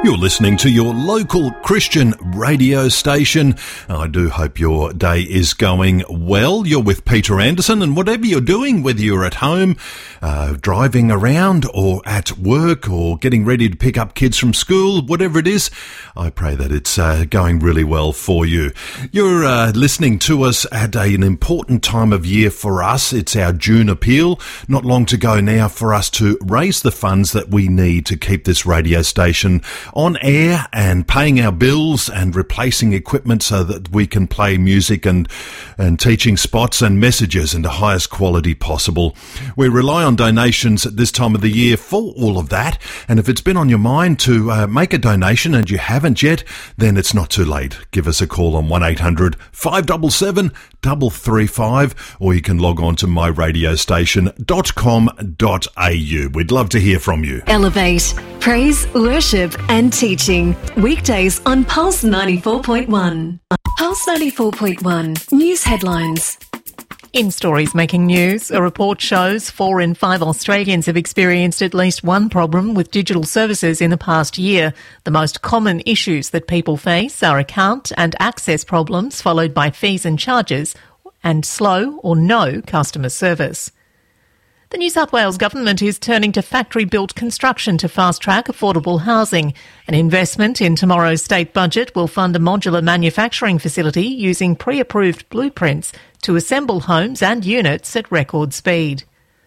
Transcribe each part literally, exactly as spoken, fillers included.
You're listening to your local Christian radio station. I do hope your day is going well. You're with Peter Anderson, and whatever you're doing, whether you're at home, uh, driving around, or at work, or getting ready to pick up kids from school, whatever it is, I pray that it's uh, going really well for you. You're uh, listening to us at a, an important time of year for us. It's our June appeal. Not long to go now for us to raise the funds that we need to keep this radio station on air and paying our bills and replacing equipment so that we can play music and and teaching spots and messages in the highest quality possible. We rely on donations at this time of the year for all of that, and if it's been on your mind to uh, make a donation and you haven't yet, then it's not too late. Give us a call on one eight hundred five seven seven three three five, or you can log on to my radio station dot com dot a u. We'd love to hear from you. Elevate, praise, worship and teaching. Weekdays on Pulse ninety-four point one. Pulse ninety-four point one. News headlines. In stories making news, a report shows four in five Australians have experienced at least one problem with digital services in the past year. The most common issues that people face are account and access problems, followed by fees and charges, and slow or no customer service. The New South Wales Government is turning to factory-built construction to fast-track affordable housing. An investment in tomorrow's state budget will fund a modular manufacturing facility using pre-approved blueprints to assemble homes and units at record speed.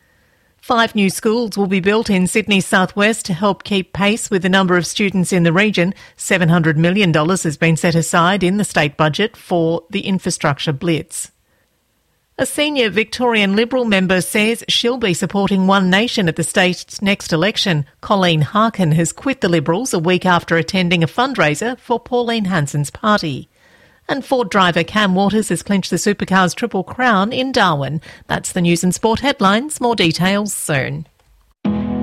Five new schools will be built in Sydney's southwest to help keep pace with the number of students in the region. seven hundred million dollars has been set aside in the state budget for the infrastructure blitz. A senior Victorian Liberal member says she'll be supporting One Nation at the state's next election. Colleen Harkin has quit the Liberals a week after attending a fundraiser for Pauline Hanson's party. And Ford driver Cam Waters has clinched the Supercars Triple Crown in Darwin. That's the news and sport headlines. More details soon.